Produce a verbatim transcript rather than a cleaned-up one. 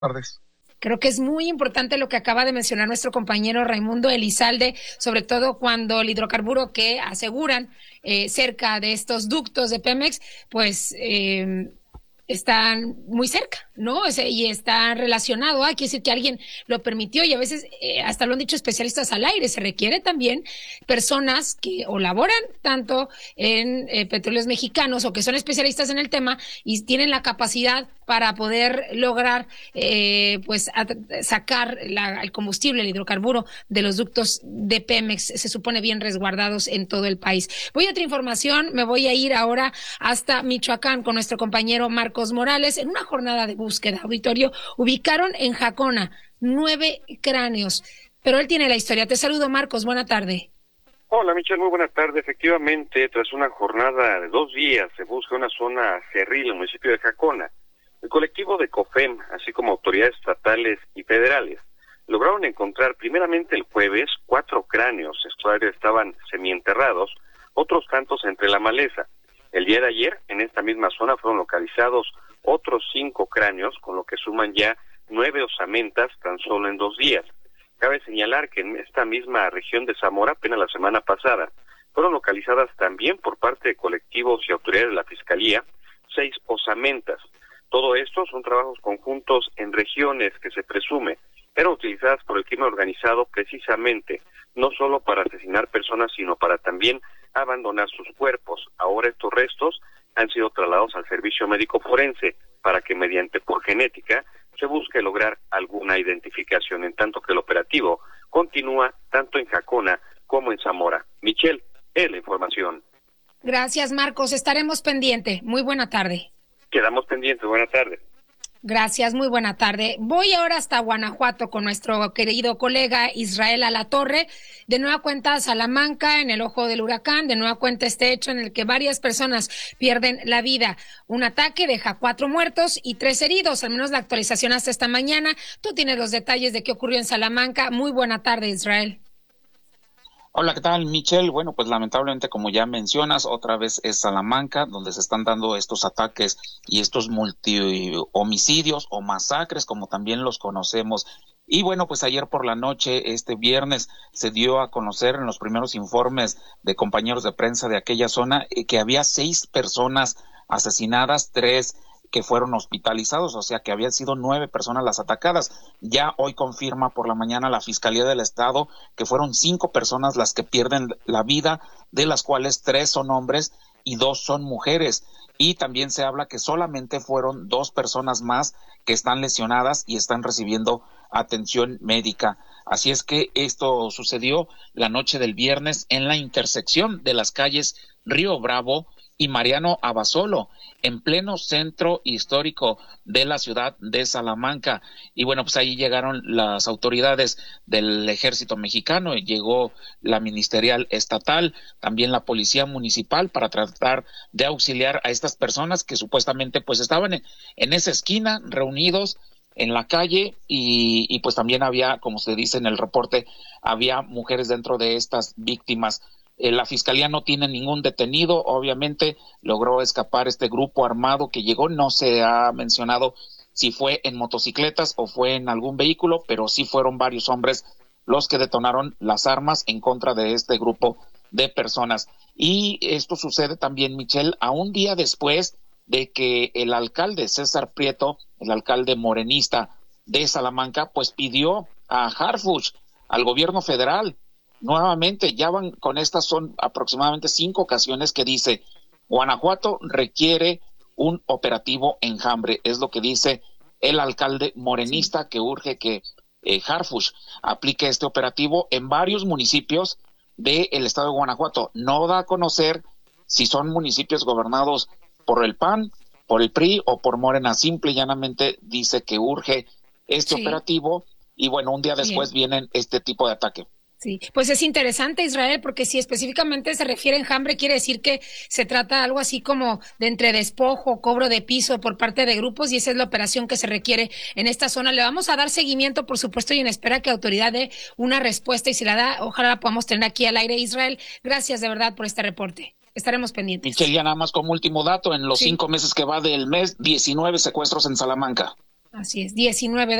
Tardes. Creo que es muy importante lo que acaba de mencionar nuestro compañero Raimundo Elizalde, sobre todo cuando el hidrocarburo que aseguran eh, cerca de estos ductos de Pemex, pues eh, están muy cerca, ¿no? O sea, y está relacionado, ah, quiere decir que alguien lo permitió y a veces, eh, hasta lo han dicho especialistas al aire, se requiere también personas que o laboran tanto en eh, petróleos mexicanos o que son especialistas en el tema y tienen la capacidad para poder lograr eh, pues a, sacar la, el combustible, el hidrocarburo de los ductos de Pemex, se supone bien resguardados en todo el país. Voy a otra información, me voy a ir ahora hasta Michoacán con nuestro compañero Marcos Morales. En una jornada de búsqueda, auditorio, ubicaron en Jacona nueve cráneos, pero él tiene la historia. Te saludo, Marcos, buena tarde. Hola, Michelle, muy buena tarde. Efectivamente, tras una jornada de dos días, se busca una zona cerril en el municipio de Jacona. El colectivo de COFEM, así como autoridades estatales y federales, lograron encontrar primeramente el jueves cuatro cráneos, estos estaban semienterrados, otros tantos entre la maleza. El día de ayer, en esta misma zona, fueron localizados otros cinco cráneos, con lo que suman ya nueve osamentas tan solo en dos días. Cabe señalar que en esta misma región de Zamora, apenas la semana pasada, fueron localizadas también por parte de colectivos y autoridades de la Fiscalía seis osamentas. Todo esto son trabajos conjuntos en regiones que se presume eran utilizadas por el crimen organizado precisamente, no solo para asesinar personas, sino para también abandonar sus cuerpos. Ahora estos restos han sido trasladados al servicio médico forense para que mediante por genética se busque lograr alguna identificación, en tanto que el operativo continúa tanto en Jacona como en Zamora. Michelle, es la información. Gracias, Marcos. Estaremos pendientes. Muy buena tarde. Quedamos pendientes. Buena tarde. Gracias, muy buena tarde. Voy ahora hasta Guanajuato con nuestro querido colega Israel Alatorre. De nueva cuenta Salamanca, en el ojo del huracán, de nueva cuenta este hecho en el que varias personas pierden la vida. Un ataque deja cuatro muertos y tres heridos, al menos la actualización hasta esta mañana. Tú tienes los detalles de qué ocurrió en Salamanca. Muy buena tarde, Israel. Hola, ¿qué tal, Michelle? Bueno, pues lamentablemente, como ya mencionas, otra vez es Salamanca, donde se están dando estos ataques y estos multi-homicidios o masacres, como también los conocemos. Y bueno, pues ayer por la noche, este viernes, se dio a conocer en los primeros informes de compañeros de prensa de aquella zona eh, que había seis personas asesinadas, tres que fueron hospitalizados, o sea que habían sido nueve personas las atacadas. Ya hoy confirma por la mañana la Fiscalía del Estado que fueron cinco personas las que pierden la vida, de las cuales tres son hombres y dos son mujeres. Y también se habla que solamente fueron dos personas más que están lesionadas y están recibiendo atención médica. Así es que esto sucedió la noche del viernes en la intersección de las calles Río Bravo y Mariano Abasolo, en pleno centro histórico de la ciudad de Salamanca. Y bueno, pues ahí llegaron las autoridades del ejército mexicano, y llegó la ministerial estatal, también la policía municipal, para tratar de auxiliar a estas personas que supuestamente pues estaban en, en esa esquina reunidos en la calle, y, y pues también había, como se dice en el reporte, había mujeres dentro de estas víctimas. Eh, la fiscalía no tiene ningún detenido, obviamente logró escapar este grupo armado que llegó, no se ha mencionado si fue en motocicletas o fue en algún vehículo, pero sí fueron varios hombres los que detonaron las armas en contra de este grupo de personas. Y esto sucede también, Michelle, a un día después de que el alcalde César Prieto, el alcalde morenista de Salamanca, pues pidió a Harfuch, al gobierno federal. Nuevamente, ya van con estas, son aproximadamente cinco ocasiones que dice Guanajuato requiere un operativo enjambre, es lo que dice el alcalde morenista, que urge que eh, Harfuch aplique este operativo en varios municipios del estado de Guanajuato. No da a conocer si son municipios gobernados por el P A N, por el P R I o por Morena. Simple y llanamente dice que urge este sí. operativo, y bueno, un día después Bien. vienen este tipo de ataque. Sí, pues es interesante, Israel, porque si específicamente se refiere a enjambre, quiere decir que se trata de algo así como de entre despojo, cobro de piso por parte de grupos, y esa es la operación que se requiere en esta zona. Le vamos a dar seguimiento, por supuesto, y en espera que autoridad dé una respuesta, y si la da, ojalá la podamos tener aquí al aire. Israel, gracias de verdad por este reporte. Estaremos pendientes. Michelle, ya nada más como último dato, en los sí. cinco meses que va del mes, diecinueve secuestros en Salamanca. Así es, diecinueve